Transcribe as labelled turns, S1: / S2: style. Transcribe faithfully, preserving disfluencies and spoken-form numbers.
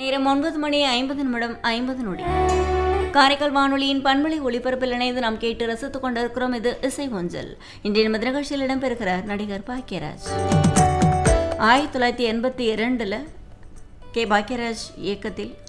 S1: நேரம் ஒன்பது மணி ஐம்பது நிமிடம் ஐம்பது நொடி. காரைக்கால் வானொலியின் பண்பலை ஒளிபரப்பில் இணைந்து நாம் கேட்டு ரசித்துக் கொண்டிருக்கிறோம். இது இசை ஒஞ்சல். இன்றைய நமது நிகழ்ச்சியில் இடம்பெறுகிறார் நடிகர் பாக்கியராஜ். ஆயிரத்தி தொள்ளாயிரத்தி எண்பத்தி இரண்டுல கே பாக்கியராஜ் இயக்கத்தில்